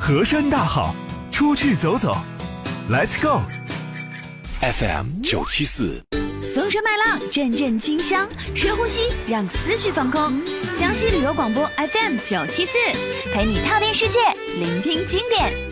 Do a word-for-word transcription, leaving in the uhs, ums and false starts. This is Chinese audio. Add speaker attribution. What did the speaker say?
Speaker 1: 河山大好，出去走走 ，Let's go。
Speaker 2: F M 九七四，
Speaker 3: 风声麦浪，阵阵清香，深呼吸，让思绪放空。江西旅游广播 F M 九七四，陪你踏遍世界，聆听经典。